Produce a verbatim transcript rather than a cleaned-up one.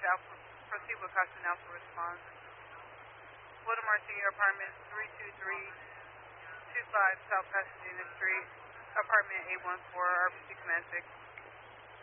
Alpha, proceed with caution. Alpha response. Baltimore Senior Apartment three two three two five South Pasadena Street, Apartment eight one four, R B C Command six.